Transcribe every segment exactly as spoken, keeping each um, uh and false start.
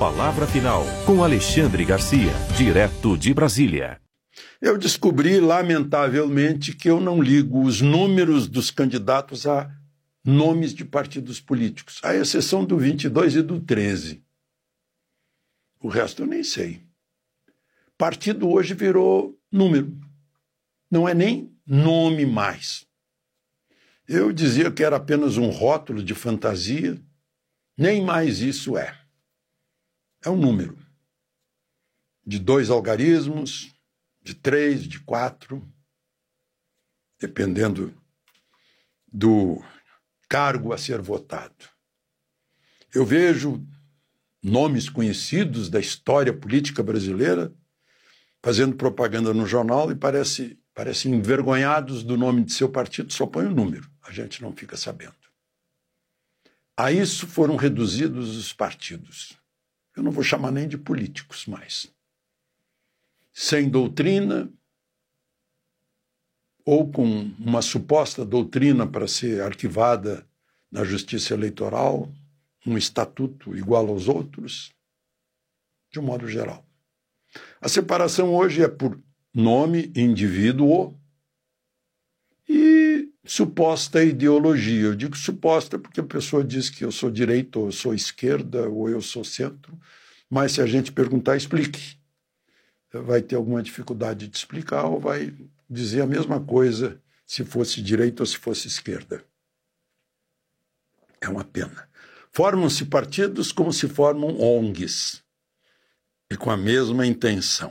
palavra final, com Alexandre Garcia, direto de Brasília. Eu descobri, lamentavelmente, que eu não ligo os números dos candidatos a nomes de partidos políticos, à exceção do vinte e dois e do treze. O resto eu nem sei. Partido hoje virou número. Não é nem nome mais. Eu dizia que era apenas um rótulo de fantasia. Nem mais isso é. É um número. De dois algarismos, de três, de quatro, dependendo do cargo a ser votado. Eu vejo nomes conhecidos da história política brasileira fazendo propaganda no jornal e parece, parecem envergonhados do nome de seu partido, só põe o número, a gente não fica sabendo. A isso foram reduzidos os partidos. Eu não vou chamar nem de políticos mais. Sem doutrina, ou com uma suposta doutrina para ser arquivada na justiça eleitoral, um estatuto igual aos outros, de um modo geral. A separação hoje é por nome, indivíduo e suposta ideologia. Eu digo suposta porque a pessoa diz que eu sou direita, ou eu sou esquerda, ou eu sou centro, mas se a gente perguntar, explique. Vai ter alguma dificuldade de explicar ou vai dizer a mesma coisa se fosse direita ou se fosse esquerda. É uma pena. Formam-se partidos como se formam O N Gs, e com a mesma intenção.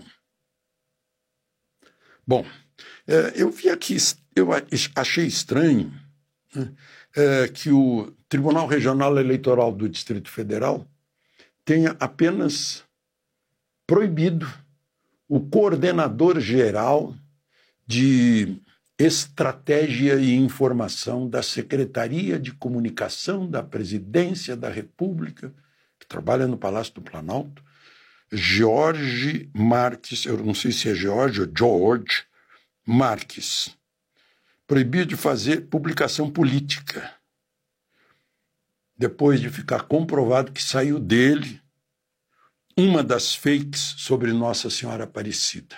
Bom, eu vi aqui, eu achei estranho, né, que o Tribunal Regional Eleitoral do Distrito Federal tenha apenas proibido o coordenador geral de Estratégia e Informação da Secretaria de Comunicação da Presidência da República, que trabalha no Palácio do Planalto, Jorge Marques, eu não sei se é Jorge ou George Marques, proibido de fazer publicação política, depois de ficar comprovado que saiu dele uma das fakes sobre Nossa Senhora Aparecida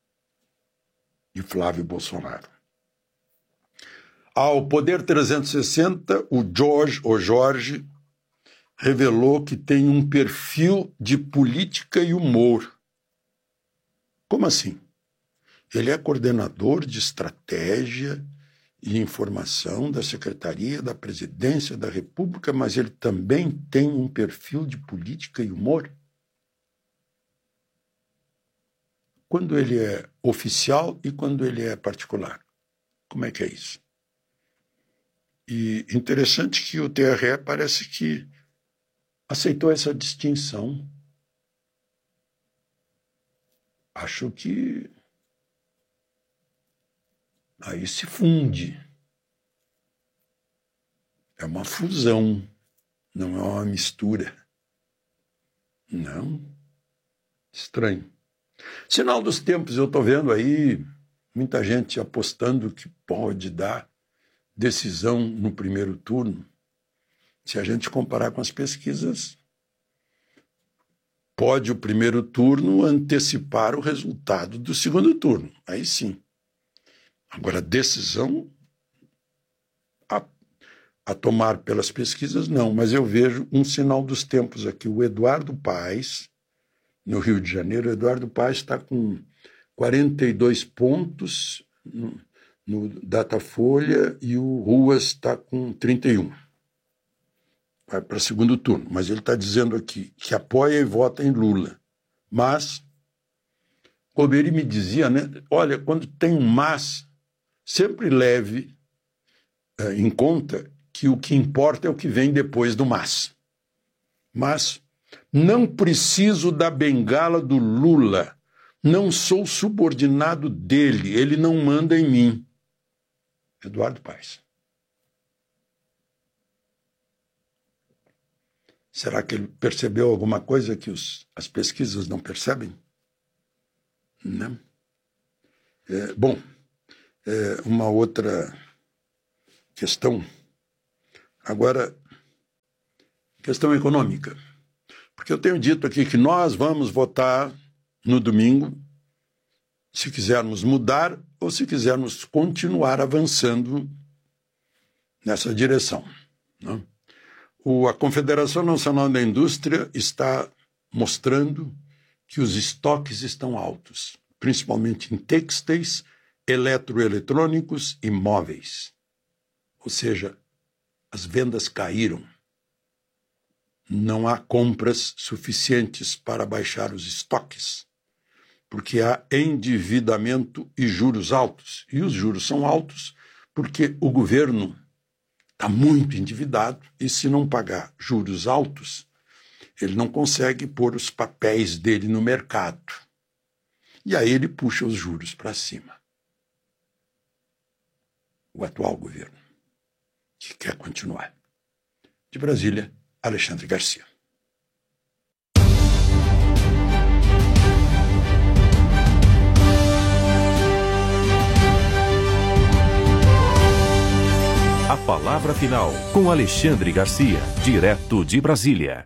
e Flávio Bolsonaro. Ao Poder trezentos e sessenta, o George, ou Jorge, revelou que tem um perfil de política e humor. Como assim? Ele é coordenador de estratégia e informação da Secretaria da Presidência da República, mas ele também tem um perfil de política e humor? Quando ele é oficial e quando ele é particular. Como é que é isso? E interessante que o T R E parece que aceitou essa distinção. Acho que aí se funde. É uma fusão, não é uma mistura. Não. Estranho. Sinal dos tempos, eu estou vendo aí muita gente apostando que pode dar decisão no primeiro turno. Se a gente comparar com as pesquisas, pode o primeiro turno antecipar o resultado do segundo turno. Aí sim. Agora, decisão a, a tomar pelas pesquisas, não. Mas eu vejo um sinal dos tempos aqui. O Eduardo Paes, no Rio de Janeiro, o Eduardo Paes está com quarenta e dois pontos no, no Datafolha e o Ruas está com trinta e um. Vai para segundo turno, mas ele está dizendo aqui que apoia e vota em Lula. Mas, Colberi me dizia, né, olha, quando tem um mas, sempre leve é, em conta que o que importa é o que vem depois do mas. Mas não preciso da bengala do Lula, não sou subordinado dele, ele não manda em mim. Eduardo Paes. Será que ele percebeu alguma coisa que os, as pesquisas não percebem? Não. É, bom, é, uma outra questão. Agora, questão econômica. Porque eu tenho dito aqui que nós vamos votar no domingo, se quisermos mudar ou se quisermos continuar avançando nessa direção, né? O, a Confederação Nacional da Indústria está mostrando que os estoques estão altos, principalmente em têxteis, eletroeletrônicos e móveis. Ou seja, as vendas caíram. Não há compras suficientes para baixar os estoques, porque há endividamento e juros altos. E os juros são altos porque o governo está muito endividado e, se não pagar juros altos, ele não consegue pôr os papéis dele no mercado. E aí ele puxa os juros para cima. O atual governo, que quer continuar. De Brasília, Alexandre Garcia. A palavra final com Alexandre Garcia, direto de Brasília.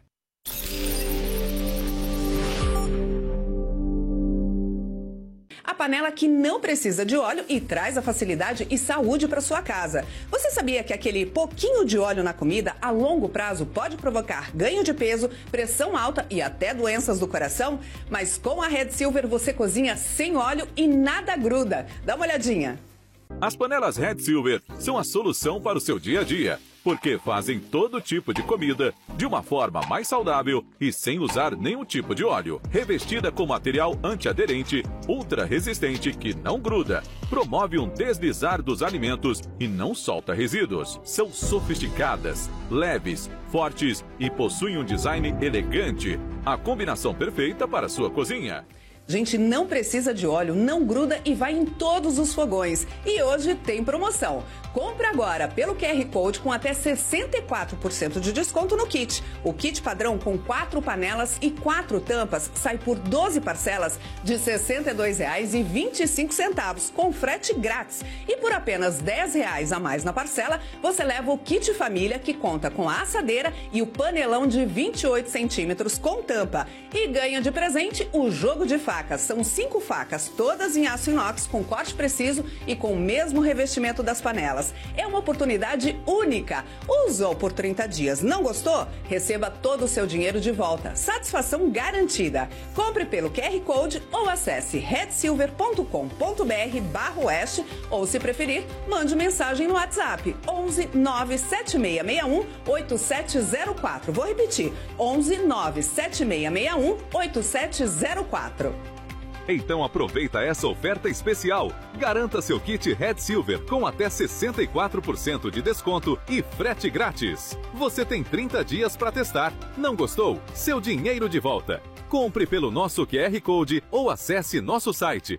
A panela que não precisa de óleo e traz a facilidade e saúde para sua casa. Você sabia que aquele pouquinho de óleo na comida, a longo prazo, pode provocar ganho de peso, pressão alta e até doenças do coração? Mas com a Red Silver você cozinha sem óleo e nada gruda. Dá uma olhadinha. As panelas Red Silver são a solução para o seu dia a dia, porque fazem todo tipo de comida de uma forma mais saudável e sem usar nenhum tipo de óleo. Revestida com material antiaderente, ultra resistente que não gruda, promove um deslizar dos alimentos e não solta resíduos. São sofisticadas, leves, fortes e possuem um design elegante. A combinação perfeita para a sua cozinha. Gente, não precisa de óleo, não gruda e vai em todos os fogões. E hoje tem promoção. Compre agora pelo Q R Code com até sessenta e quatro por cento de desconto no kit. O kit padrão com quatro panelas e quatro tampas sai por doze parcelas de sessenta e dois reais e vinte e cinco centavos, com frete grátis. E por apenas dez reais a mais na parcela, você leva o kit família, que conta com a assadeira e o panelão de vinte e oito centímetros com tampa. E ganha de presente o jogo de facas. São cinco facas, todas em aço inox, com corte preciso e com o mesmo revestimento das panelas. É uma oportunidade única. Usou por trinta dias, não gostou? Receba todo o seu dinheiro de volta. Satisfação garantida. Compre pelo Q R Code ou acesse red silver ponto com ponto br barra oeste ou, se preferir, mande mensagem no WhatsApp onze nove sete seis seis um oito sete zero quatro. Vou repetir, onze nove sete seis seis um oito sete zero quatro. Então aproveita essa oferta especial. Garanta seu kit Red Silver com até sessenta e quatro por cento de desconto e frete grátis. Você tem trinta dias para testar. Não gostou? Seu dinheiro de volta. Compre pelo nosso Q R Code ou acesse nosso site.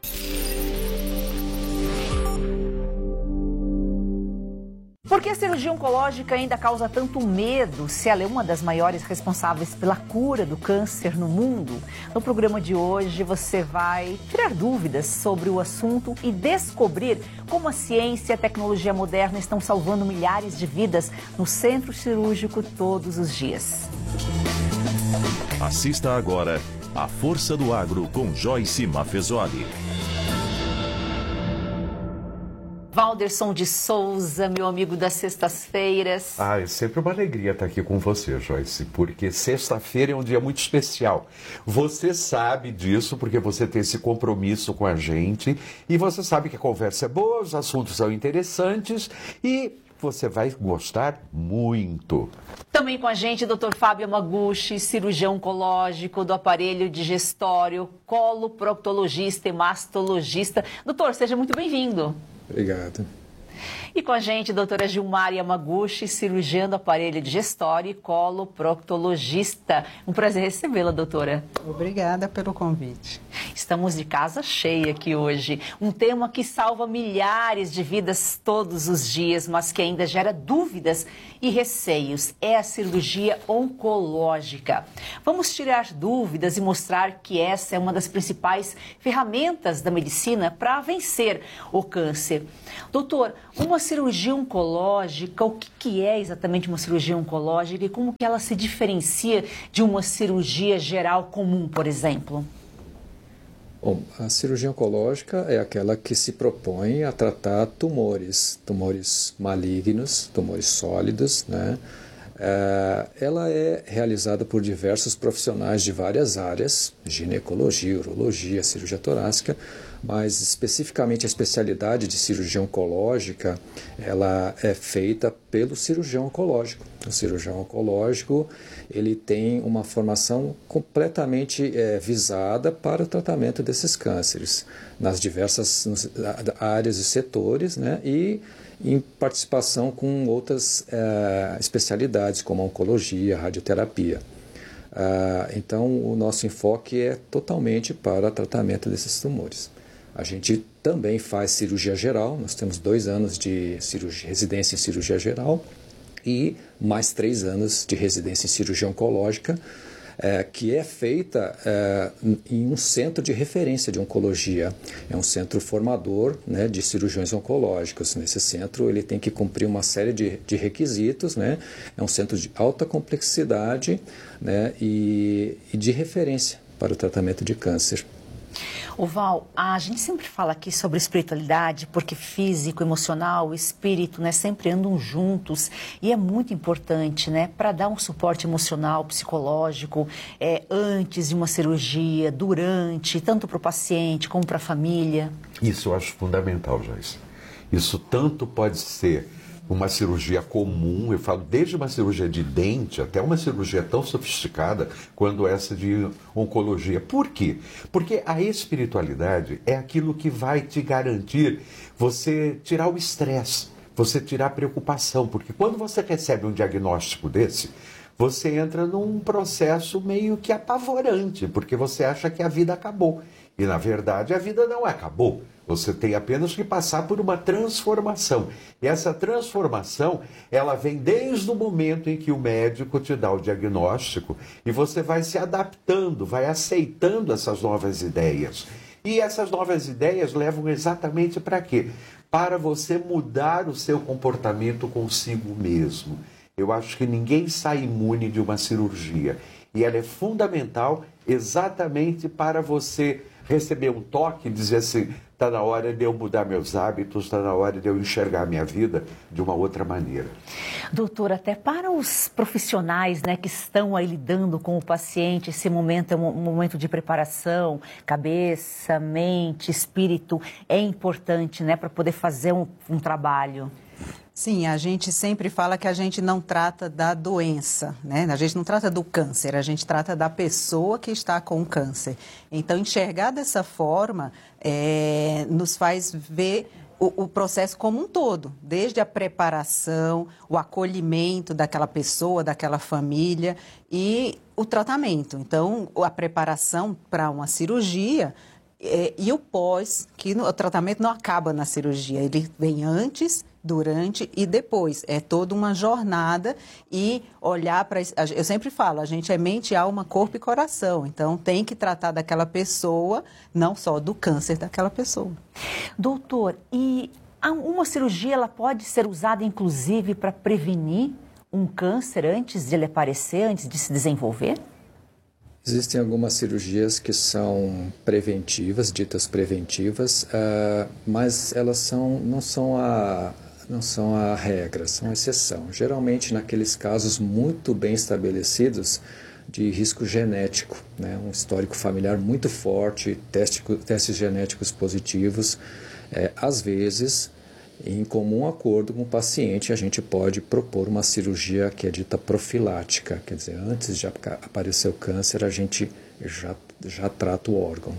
Por que a cirurgia oncológica ainda causa tanto medo, se ela é uma das maiores responsáveis pela cura do câncer no mundo? No programa de hoje você vai tirar dúvidas sobre o assunto e descobrir como a ciência e a tecnologia moderna estão salvando milhares de vidas no centro cirúrgico todos os dias. Assista agora A Força do Agro com Joyce Maffezoli. Valderson de Souza, meu amigo das sextas-feiras. Ah, é sempre uma alegria estar aqui com você, Joyce, porque sexta-feira é um dia muito especial. Você sabe disso porque você tem esse compromisso com a gente e você sabe que a conversa é boa, os assuntos são interessantes e você vai gostar muito. Também com a gente, doutor Fábio Yamaguchi, cirurgião oncológico do aparelho digestório, coloproctologista e mastologista. Doutor, seja muito bem-vindo. Obrigado. E com a gente, doutora Gilmar Yamaguchi, cirurgiã do aparelho digestório e coloproctologista. Um prazer recebê-la, doutora. Obrigada pelo convite. Estamos de casa cheia aqui hoje. Um tema que salva milhares de vidas todos os dias, mas que ainda gera dúvidas e receios. É a cirurgia oncológica. Vamos tirar dúvidas e mostrar que essa é uma das principais ferramentas da medicina para vencer o câncer. Doutor, uma cirurgia oncológica, o que, que é exatamente uma cirurgia oncológica e como que ela se diferencia de uma cirurgia geral comum, por exemplo? Bom, a cirurgia oncológica é aquela que se propõe a tratar tumores, tumores malignos, tumores sólidos, né? É, ela é realizada por diversos profissionais de várias áreas, ginecologia, urologia, cirurgia torácica, mas especificamente a especialidade de cirurgia oncológica, ela é feita pelo cirurgião oncológico. O cirurgião oncológico, ele tem uma formação completamente é, visada para o tratamento desses cânceres, nas diversas áreas e setores, né? E em participação com outras é, especialidades, como a oncologia, a radioterapia. Ah, então, o nosso enfoque é totalmente para o tratamento desses tumores. A gente também faz cirurgia geral, nós temos dois anos de cirurgia, residência em cirurgia geral e mais três anos de residência em cirurgia oncológica, é, que é feita é, em um centro de referência de oncologia. É um centro formador, né, de cirurgiões oncológicos. Nesse centro ele tem que cumprir uma série de, de requisitos, né? É um centro de alta complexidade, né, e, e de referência para o tratamento de câncer. O Val, a gente sempre fala aqui sobre espiritualidade, porque físico, emocional, espírito, né, sempre andam juntos e é muito importante, né, para dar um suporte emocional, psicológico, é, antes de uma cirurgia, durante, tanto para o paciente como para a família. Isso eu acho fundamental, Joyce. Isso tanto pode ser uma cirurgia comum, eu falo desde uma cirurgia de dente até uma cirurgia tão sofisticada quanto essa de oncologia. Por quê? Porque a espiritualidade é aquilo que vai te garantir você tirar o estresse, você tirar a preocupação, porque quando você recebe um diagnóstico desse, você entra num processo meio que apavorante, porque você acha que a vida acabou. E, na verdade, a vida não acabou. Você tem apenas que passar por uma transformação. E essa transformação, ela vem desde o momento em que o médico te dá o diagnóstico e você vai se adaptando, vai aceitando essas novas ideias. E essas novas ideias levam exatamente para quê? Para você mudar o seu comportamento consigo mesmo. Eu acho que ninguém sai imune de uma cirurgia. E ela é fundamental exatamente para você receber um toque e dizer assim, está na hora de eu mudar meus hábitos, está na hora de eu enxergar a minha vida de uma outra maneira. Doutor, até para os profissionais, né, que estão aí lidando com o paciente, esse momento é um momento de preparação, cabeça, mente, espírito, é importante, né, para poder fazer um, um trabalho. Sim, a gente sempre fala que a gente não trata da doença, né? A gente não trata do câncer, a gente trata da pessoa que está com o câncer. Então, enxergar dessa forma é, nos faz ver o, o processo como um todo, desde a preparação, o acolhimento daquela pessoa, daquela família e o tratamento. Então, a preparação para uma cirurgia é, e o pós, que no, o tratamento não acaba na cirurgia, ele vem antes, durante e depois. É toda uma jornada e olhar para... Eu sempre falo, a gente é mente, alma, corpo e coração. Então, tem que tratar daquela pessoa, não só do câncer daquela pessoa. Doutor, e uma cirurgia ela pode ser usada, inclusive, para prevenir um câncer antes de ele aparecer, antes de se desenvolver? Existem algumas cirurgias que são preventivas, ditas preventivas, uh, mas elas são, não são a... não são a regra, são a exceção. Geralmente, naqueles casos muito bem estabelecidos de risco genético, né? Um histórico familiar muito forte, teste, testes genéticos positivos. É, às vezes, em comum acordo com o paciente, a gente pode propor uma cirurgia que é dita profilática, quer dizer, antes de aparecer o câncer, a gente já, já trata o órgão.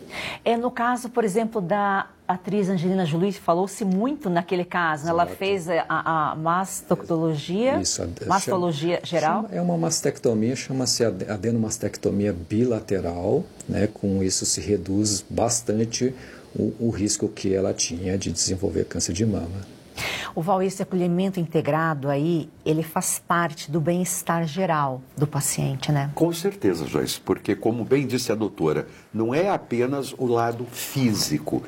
É, no caso, por exemplo, da atriz Angelina Jolie, falou-se muito naquele caso, né? Ela fez a, a mastectomia, Isso, a, mastologia chama, geral? Chama, é uma mastectomia, chama-se adenomastectomia bilateral, né? Com isso se reduz bastante o, o risco que ela tinha de desenvolver câncer de mama. O Val, esse acolhimento integrado aí, ele faz parte do bem-estar geral do paciente, né? Com certeza, Joyce, porque como bem disse a doutora, não é apenas o lado físico.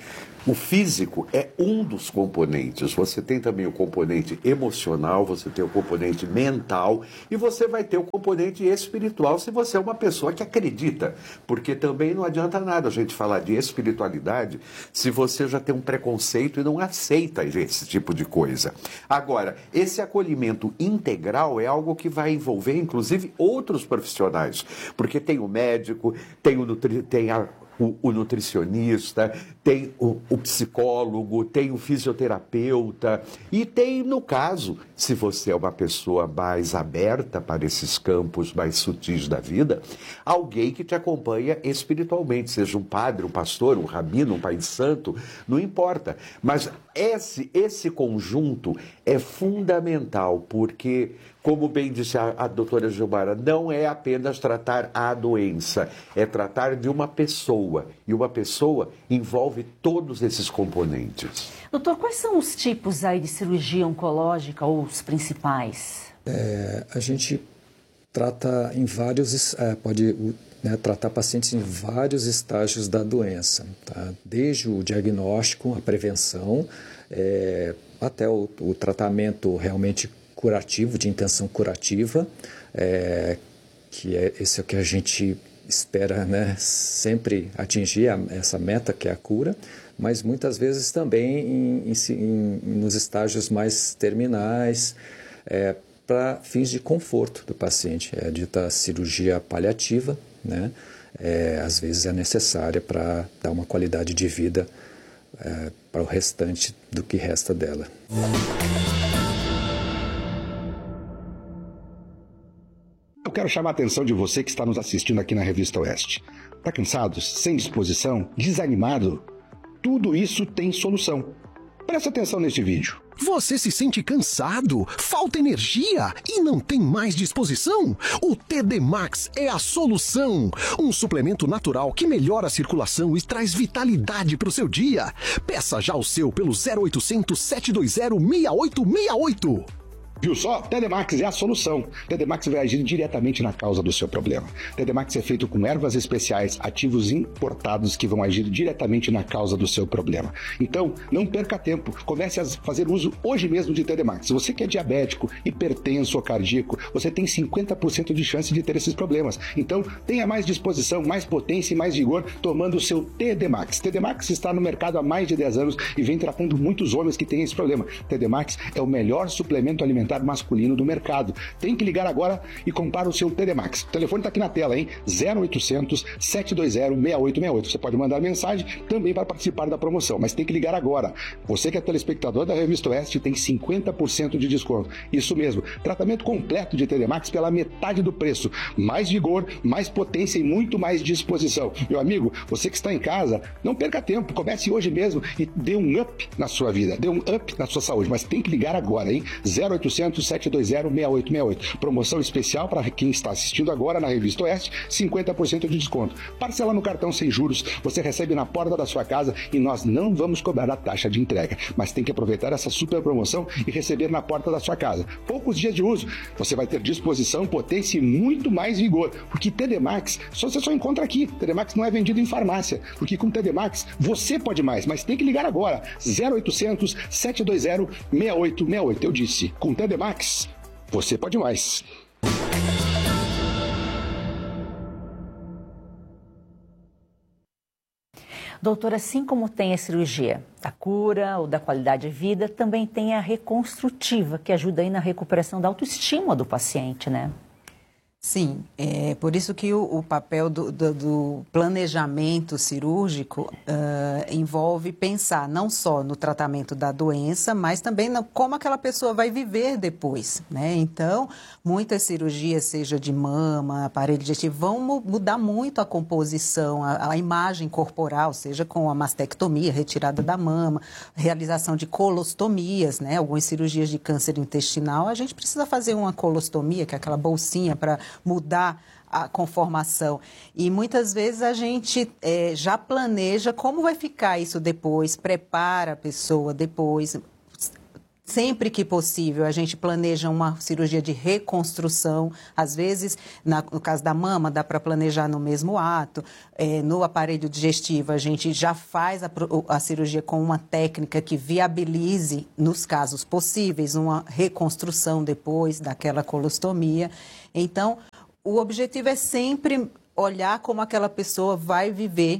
O físico é um dos componentes. Você tem também o componente emocional, você tem o componente mental e você vai ter o componente espiritual se você é uma pessoa que acredita. Porque também não adianta nada a gente falar de espiritualidade se você já tem um preconceito e não aceita esse tipo de coisa. Agora, esse acolhimento integral é algo que vai envolver, inclusive, outros profissionais. Porque tem o médico, tem o nutri... tem a... O, o nutricionista, tem o, o psicólogo, tem o fisioterapeuta e tem, no caso, se você é uma pessoa mais aberta para esses campos mais sutis da vida, alguém que te acompanha espiritualmente, seja um padre, um pastor, um rabino, um pai de santo, não importa. Mas esse, esse conjunto é fundamental porque, como bem disse a, a doutora Gilmara, não é apenas tratar a doença, é tratar de uma pessoa. E uma pessoa envolve todos esses componentes. Doutor, quais são os tipos aí de cirurgia oncológica ou os principais? É, a gente trata em vários, é, pode né, tratar pacientes em vários estágios da doença, tá? Desde o diagnóstico, a prevenção, é, até o, o tratamento realmente curativo, de intenção curativa, é, que é esse é o que a gente espera, né, sempre atingir a, essa meta que é a cura, mas muitas vezes também em, em, em, nos estágios mais terminais, é, para fins de conforto do paciente. É dita cirurgia paliativa, né, é, às vezes é necessária para dar uma qualidade de vida é, para o restante do que resta dela. Eu quero chamar a atenção de você que está nos assistindo aqui na Revista Oeste. Está cansado, sem disposição, desanimado? Tudo isso tem solução. Presta atenção neste vídeo. Você se sente cansado, falta energia e não tem mais disposição? O T D Max é a solução. Um suplemento natural que melhora a circulação e traz vitalidade para o seu dia. Peça já o seu pelo zero oitocentos, sete dois zero, seis oito seis oito. Viu só? T D Max é a solução. T D Max vai agir diretamente na causa do seu problema. T D Max é feito com ervas especiais, ativos importados que vão agir diretamente na causa do seu problema. Então, não perca tempo. Comece a fazer uso hoje mesmo de T D Max. Se você que é diabético, hipertenso ou cardíaco, você tem cinquenta por cento de chance de ter esses problemas. Então, tenha mais disposição, mais potência e mais vigor tomando o seu T D Max. T D Max está no mercado há mais de dez anos e vem tratando muitos homens que têm esse problema. T D Max é o melhor suplemento alimentar masculino do mercado. Tem que ligar agora e comprar o seu T D Max. O telefone está aqui na tela, hein? zero oitocentos, sete dois zero, seis oito seis oito. Você pode mandar mensagem também para participar da promoção, mas tem que ligar agora. Você que é telespectador da Revista Oeste tem cinquenta por cento de desconto. Isso mesmo. Tratamento completo de T D Max pela metade do preço. Mais vigor, mais potência e muito mais disposição. Meu amigo, você que está em casa, não perca tempo. Comece hoje mesmo e dê um up na sua vida. Dê um up na sua saúde, mas tem que ligar agora, hein? zero oitocentos, sete dois zero, seis oito seis oito. Promoção especial para quem está assistindo agora na Revista Oeste, cinquenta por cento de desconto. Parcela no cartão sem juros, você recebe na porta da sua casa e nós não vamos cobrar a taxa de entrega. Mas tem que aproveitar essa super promoção e receber na porta da sua casa. Poucos dias de uso, você vai ter disposição, potência e muito mais vigor. Porque T D Max, só, você só encontra aqui. T D Max não é vendido em farmácia. Porque com T D Max, você pode mais, mas tem que ligar agora. zero oitocentos, sete dois zero, seis oito seis oito. Eu disse, com T D Max, você pode mais. Doutor, assim como tem a cirurgia da cura ou da qualidade de vida, também tem a reconstrutiva, que ajuda aí na recuperação da autoestima do paciente, né? Sim, é por isso que o, o papel do, do, do planejamento cirúrgico uh, envolve pensar não só no tratamento da doença, mas também no, como aquela pessoa vai viver depois, né? Então, muitas cirurgias, seja de mama, aparelho digestivo, vão mudar muito a composição, a, a imagem corporal, seja com a mastectomia, retirada da mama, realização de colostomias, né? Algumas cirurgias de câncer intestinal, a gente precisa fazer uma colostomia, que é aquela bolsinha para mudar a conformação. E muitas vezes a gente é, já planeja como vai ficar isso depois, prepara a pessoa depois, Sempre que possível, a gente planeja uma cirurgia de reconstrução. Às vezes, na, no caso da mama, dá para planejar no mesmo ato. É, no aparelho digestivo, a gente já faz a, a cirurgia com uma técnica que viabilize, nos casos possíveis, uma reconstrução depois daquela colostomia. Então, o objetivo é sempre olhar como aquela pessoa vai viver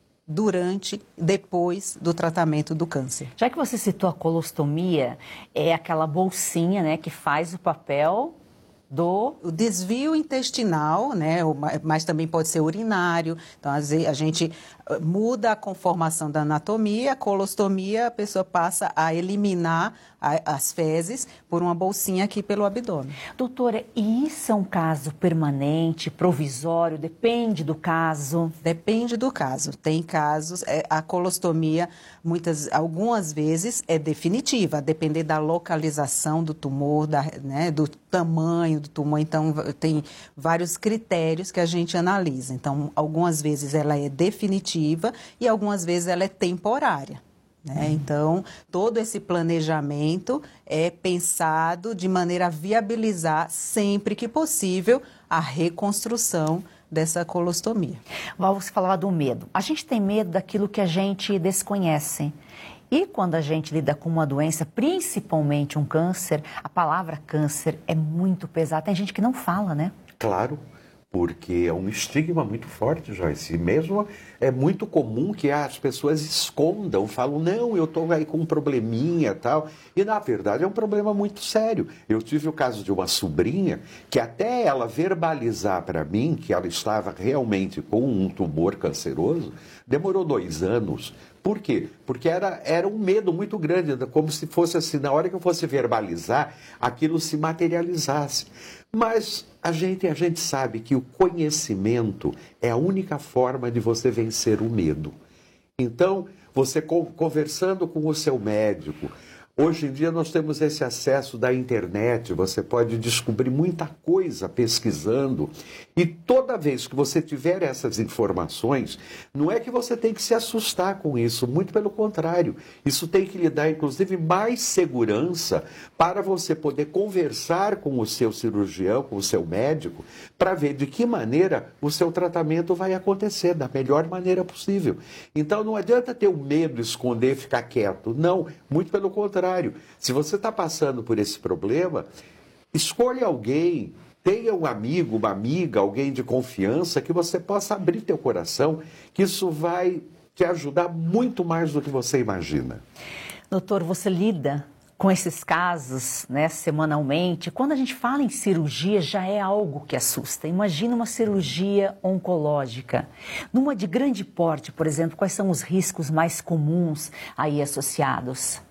durante, depois do tratamento do câncer. Já que você citou a colostomia, é aquela bolsinha, né, que faz o papel do... O desvio intestinal, né, mas também pode ser urinário. Então, a gente muda a conformação da anatomia, a colostomia, a pessoa passa a eliminar as fezes por uma bolsinha aqui pelo abdômen. Doutora, e isso é um caso permanente, provisório? Depende do caso? Depende do caso. Tem casos, é, a colostomia, muitas, algumas vezes, é definitiva, a depender da localização do tumor, da, né, do tamanho do tumor. Então, tem vários critérios que a gente analisa. Então, algumas vezes ela é definitiva e algumas vezes ela é temporária. Né? Uhum. Então, todo esse planejamento é pensado de maneira a viabilizar, sempre que possível, a reconstrução dessa colostomia. Você falava do medo. A gente tem medo daquilo que a gente desconhece. E quando a gente lida com uma doença, principalmente um câncer, a palavra câncer é muito pesada. Tem gente que não fala, né? Claro. Porque é um estigma muito forte, Joyce. E mesmo é muito comum que as pessoas escondam, falam, não, eu estou aí com um probleminha e tal. E, na verdade, é um problema muito sério. Eu tive o caso de uma sobrinha que até ela verbalizar para mim que ela estava realmente com um tumor canceroso, demorou dois anos. Por quê? Porque era, era um medo muito grande, como se fosse assim, na hora que eu fosse verbalizar, aquilo se materializasse. Mas a gente, a gente sabe que o conhecimento é a única forma de você vencer o medo. Então, você conversando com o seu médico, hoje em dia nós temos esse acesso da internet, você pode descobrir muita coisa pesquisando e toda vez que você tiver essas informações, não é que você tem que se assustar com isso, muito pelo contrário, isso tem que lhe dar inclusive mais segurança para você poder conversar com o seu cirurgião, com o seu médico, para ver de que maneira o seu tratamento vai acontecer, da melhor maneira possível. Então não adianta ter o medo, esconder, ficar quieto, não, muito pelo contrário. Se você está passando por esse problema, escolha alguém, tenha um amigo, uma amiga, alguém de confiança que você possa abrir teu coração, que isso vai te ajudar muito mais do que você imagina. Doutor, você lida com esses casos, né, semanalmente. Quando a gente fala em cirurgia, já é algo que assusta. Imagina uma cirurgia oncológica. Numa de grande porte, por exemplo, quais são os riscos mais comuns aí associados?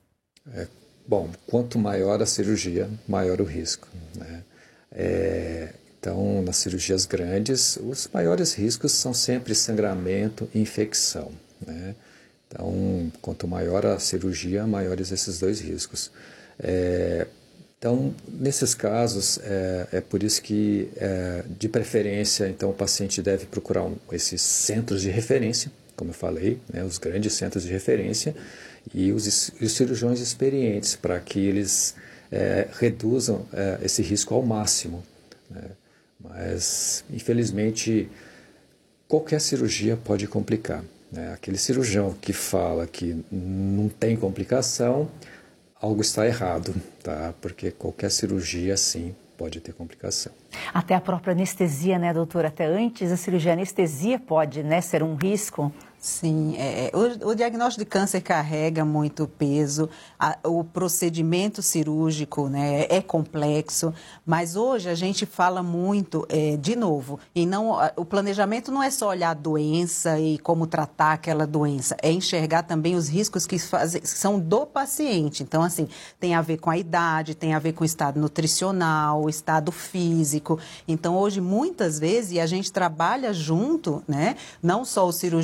É, bom, quanto maior a cirurgia, maior o risco, né? É, então, nas cirurgias grandes, os maiores riscos são sempre sangramento e infecção, né? Então, quanto maior a cirurgia, maiores esses dois riscos. É, então, nesses casos, é, é por isso que, é, de preferência, então, o paciente deve procurar um, esses centros de referência, como eu falei, né, os grandes centros de referência, e os, os cirurgiões experientes, para que eles é, reduzam é, esse risco ao máximo, né? Mas, infelizmente, qualquer cirurgia pode complicar, né? Aquele cirurgião que fala que não tem complicação, algo está errado, tá? Porque qualquer cirurgia, sim, pode ter complicação. Até a própria anestesia, né, doutora? Até antes da cirurgia, a anestesia pode, né, ser um risco? Sim, é, o, o diagnóstico de câncer carrega muito peso, a, o procedimento cirúrgico, né, é complexo, mas hoje a gente fala muito, é, de novo, e não, o planejamento não é só olhar a doença e como tratar aquela doença, é enxergar também os riscos que, faz, que são do paciente. Então, assim, tem a ver com a idade, tem a ver com o estado nutricional, o estado físico. Então, hoje, muitas vezes, e a gente trabalha junto, né, não só o cirurgião,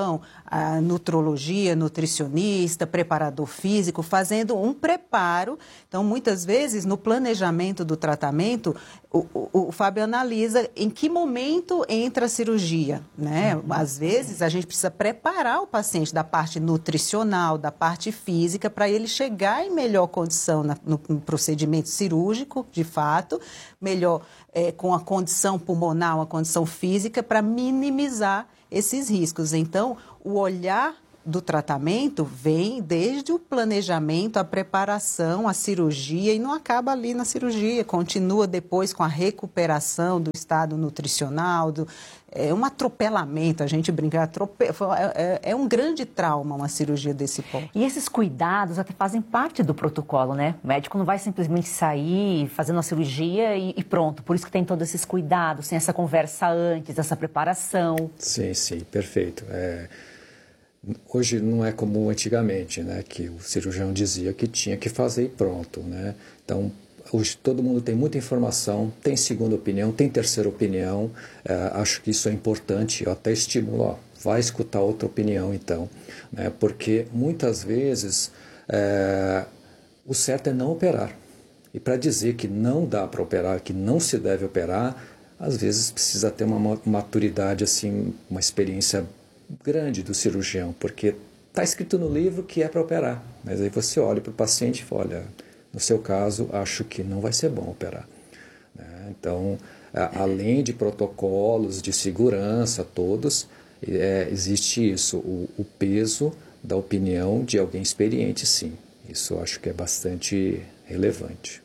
Então, a nutrologia, nutricionista, preparador físico, fazendo um preparo. Então, muitas vezes, no planejamento do tratamento, o, o, o Fábio analisa em que momento entra a cirurgia, né? Às vezes, a gente precisa preparar o paciente da parte nutricional, da parte física, para ele chegar em melhor condição na, no, no procedimento cirúrgico, de fato, melhor é, com a condição pulmonar, a condição física, para minimizar esses riscos. Então, o olhar do tratamento vem desde o planejamento, a preparação, a cirurgia, e não acaba ali na cirurgia, continua depois com a recuperação do estado nutricional, do, é um atropelamento, a gente brinca, atrope, é, é um grande trauma uma cirurgia desse ponto. E esses cuidados até fazem parte do protocolo, né? O médico não vai simplesmente sair fazendo a cirurgia e, e pronto, por isso que tem todos esses cuidados, tem essa conversa antes, essa preparação. Sim, sim, perfeito. É... Hoje não é como antigamente, né, que o cirurgião dizia que tinha que fazer e pronto, né? Então, hoje todo mundo tem muita informação, tem segunda opinião, tem terceira opinião, é, acho que isso é importante, eu até estimulo, ó, vai escutar outra opinião então, né? Porque muitas vezes é, o certo é não operar. E para dizer que não dá para operar, que não se deve operar, às vezes precisa ter uma maturidade, assim, uma experiência grande do cirurgião, porque está escrito no livro que é para operar, mas aí você olha para o paciente e fala, olha, no seu caso, acho que não vai ser bom operar. Né? Então, a, além de protocolos de segurança todos, é, existe isso, o, o peso da opinião de alguém experiente, sim. Isso eu acho que é bastante relevante.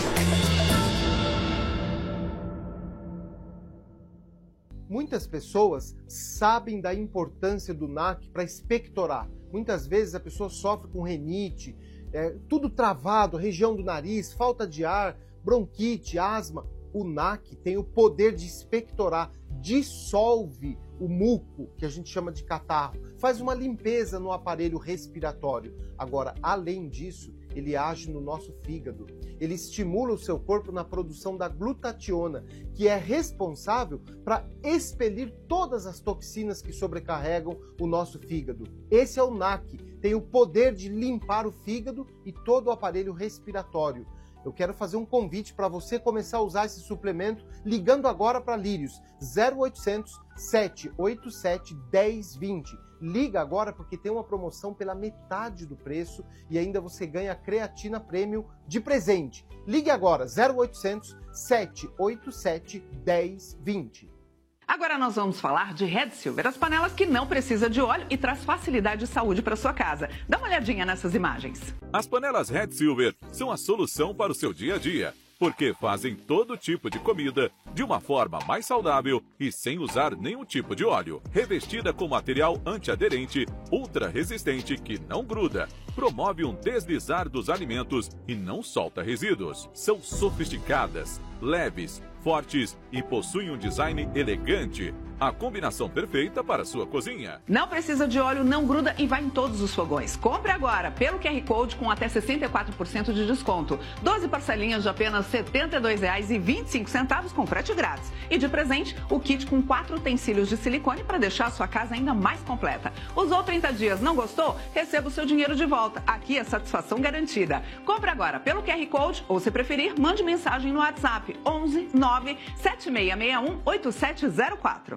Muitas pessoas sabem da importância do N A C para expectorar. Muitas vezes a pessoa sofre com rinite, é, tudo travado, região do nariz, falta de ar, bronquite, asma. O N A C tem o poder de expectorar, dissolve o muco, que a gente chama de catarro, faz uma limpeza no aparelho respiratório. Agora, além disso, ele age no nosso fígado. Ele estimula o seu corpo na produção da glutationa, que é responsável para expelir todas as toxinas que sobrecarregam o nosso fígado. Esse é o N A C, tem o poder de limpar o fígado e todo o aparelho respiratório. Eu quero fazer um convite para você começar a usar esse suplemento ligando agora para Lírios, zero oitocentos, sete oito sete, um zero dois zero. Liga agora porque tem uma promoção pela metade do preço e ainda você ganha creatina premium de presente. Ligue agora, zero oitocentos, sete oito sete, um zero dois zero. Agora nós vamos falar de Red Silver, as panelas que não precisa de óleo e traz facilidade de saúde para sua casa. Dá uma olhadinha nessas imagens. As panelas Red Silver são a solução para o seu dia a dia, porque fazem todo tipo de comida de uma forma mais saudável e sem usar nenhum tipo de óleo. Revestida com material antiaderente, ultra resistente que não gruda, promove um deslizar dos alimentos e não solta resíduos. São sofisticadas, leves, fortes e possuem um design elegante. A combinação perfeita para a sua cozinha. Não precisa de óleo, não gruda e vai em todos os fogões. Compre agora pelo Q R Code com até sessenta e quatro por cento de desconto. doze parcelinhas de apenas setenta e dois reais e vinte e cinco centavos com frete grátis. E de presente, o kit com quatro utensílios de silicone para deixar a sua casa ainda mais completa. Usou trinta dias, não gostou? Receba o seu dinheiro de volta. Aqui é satisfação garantida. Compre agora pelo Q R Code ou, se preferir, mande mensagem no WhatsApp onze nove sete seis seis um oito sete zero quatro.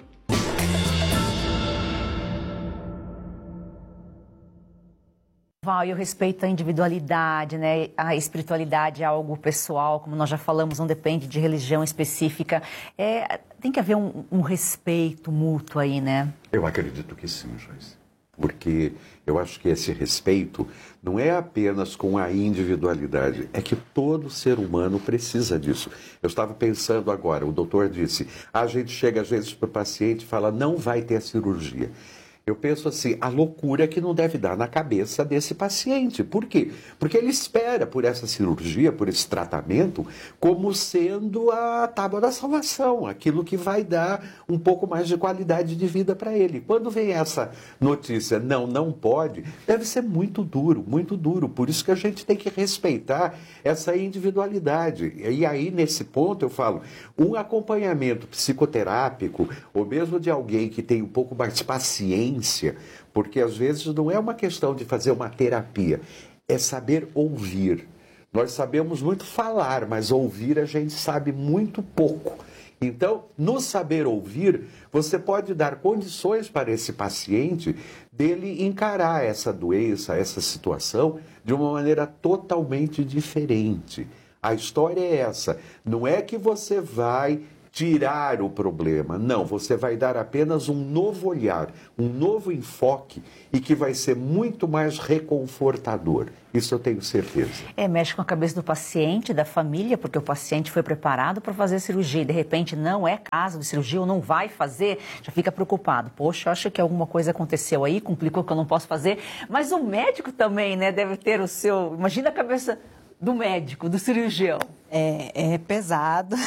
Val, eu respeito a individualidade, né? A espiritualidade é algo pessoal, como nós já falamos, não depende de religião específica. É, tem que haver um, um respeito mútuo aí, né? Eu acredito que sim, Joyce. Porque eu acho que esse respeito não é apenas com a individualidade, é que todo ser humano precisa disso. Eu estava pensando agora, o doutor disse, a gente chega às vezes para o paciente e fala, não vai ter a cirurgia. Eu penso assim, a loucura que não deve dar na cabeça desse paciente. Por quê? Porque ele espera por essa cirurgia, por esse tratamento, como sendo a tábua da salvação, aquilo que vai dar um pouco mais de qualidade de vida para ele. Quando vem essa notícia, não, não pode, deve ser muito duro, muito duro. Por isso que a gente tem que respeitar essa individualidade. E aí, nesse ponto, eu falo, um acompanhamento psicoterápico, ou mesmo de alguém que tem um pouco mais paciência, paciência, porque às vezes não é uma questão de fazer uma terapia, é saber ouvir. Nós sabemos muito falar, mas ouvir a gente sabe muito pouco. Então, no saber ouvir, você pode dar condições para esse paciente dele encarar essa doença, essa situação, de uma maneira totalmente diferente. A história é essa. Não é que você vai tirar o problema. Não, você vai dar apenas um novo olhar, um novo enfoque e que vai ser muito mais reconfortador. Isso eu tenho certeza. É, mexe com a cabeça do paciente, da família, porque o paciente foi preparado para fazer cirurgia e de repente não é caso de cirurgia ou não vai fazer, já fica preocupado. Poxa, acho que alguma coisa aconteceu aí, complicou que eu não posso fazer. Mas o médico também, né, deve ter o seu... Imagina a cabeça do médico, do cirurgião. É, é pesado,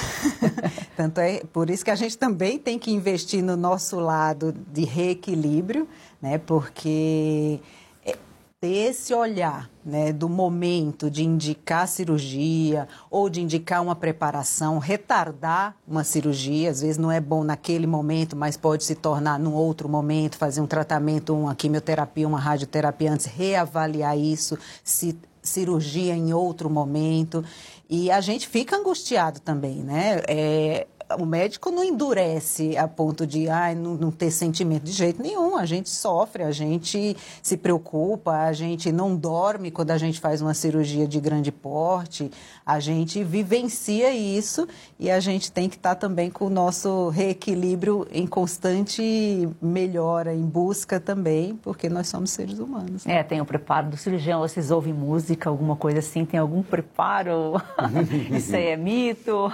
tanto é por isso que a gente também tem que investir no nosso lado de reequilíbrio, né? Porque ter esse olhar, né, do momento de indicar cirurgia ou de indicar uma preparação, retardar uma cirurgia, às vezes não é bom naquele momento, mas pode se tornar num outro momento, fazer um tratamento, uma quimioterapia, uma radioterapia antes, reavaliar isso, se cirurgia em outro momento, e a gente fica angustiado também, né? É, o médico não endurece a ponto de ah, não, não ter sentimento de jeito nenhum, a gente sofre, a gente se preocupa, a gente não dorme quando a gente faz uma cirurgia de grande porte, a gente vivencia isso e a gente tem que estar também com o nosso reequilíbrio em constante melhora, em busca também, porque nós somos seres humanos. É, tem o preparo do cirurgião, vocês ouvem música, alguma coisa assim, tem algum preparo? Isso aí é mito?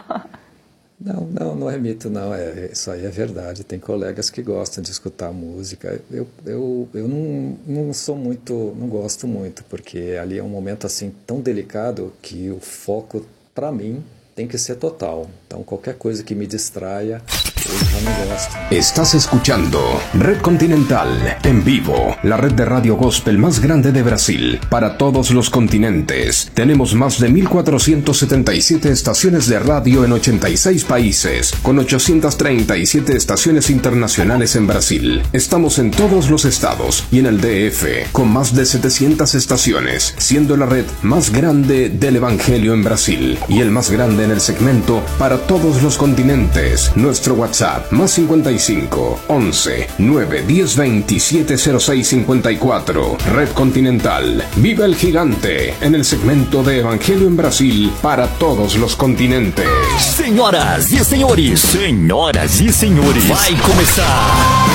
Não, não, não é mito, não. É, isso aí é verdade. Tem colegas que gostam de escutar música. Eu, eu, eu não, não sou muito, não gosto muito, porque ali é um momento assim tão delicado que o foco, para mim, tem que ser total. Então, qualquer coisa que me distraia, eu já não gosto. Estás escuchando Red Continental en vivo, la red de radio gospel más grande de Brasil, para todos los continentes. Tenemos más de mil cuatrocientas setenta y siete estaciones de radio en ochenta y seis países, con ochocientas treinta y siete estaciones internacionales en Brasil. Estamos en todos los estados y en el D F, con más de setecientas estaciones, siendo la red más grande del Evangelio en Brasil y el más grande en el segmento para todos los continentes. Nuestro WhatsApp más cincuenta y cinco, once, nueve, diez, veintisiete, cero seis, cincuenta y cuatro. Red Continental. Viva el gigante en el segmento de Evangelio en Brasil para todos los continentes. Senhoras e senhores, senhoras e senhores, vai começar.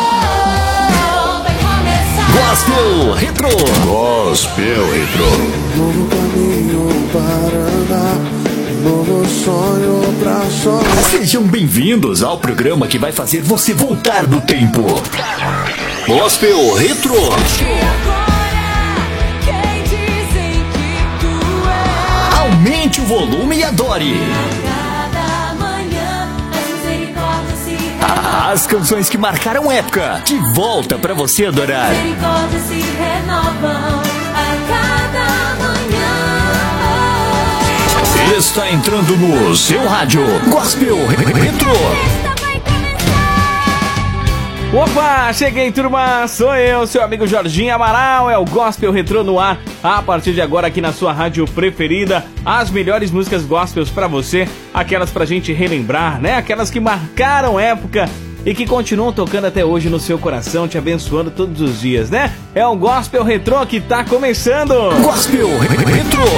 Gospel Retro. Gospel Retro. Novo caminho para andar. Novo sonho pra sonhar. Sejam bem-vindos ao programa que vai fazer você voltar do tempo. Gospel Retro. Aumente o volume e adore. As canções que marcaram época, de volta pra você adorar. Está entrando no seu rádio Gospel Retro. Opa, cheguei, turma, sou eu, seu amigo Jorginho Amaral, é o Gospel Retro no ar, a partir de agora aqui na sua rádio preferida, as melhores músicas gospels pra você, aquelas pra gente relembrar, né, aquelas que marcaram época e que continuam tocando até hoje no seu coração, te abençoando todos os dias, né? É o Gospel Retro que tá começando! Gospel Retro!